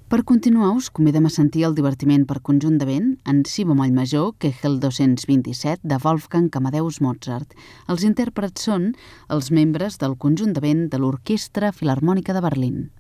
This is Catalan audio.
Per continuar, us convidem a sentir el divertiment per conjunt de vent en Si bemoll major, Kegel 227, de Wolfgang Amadeus Mozart. Els intèrprets són els membres del conjunt de vent de l'Orquestra Filharmònica de Berlín.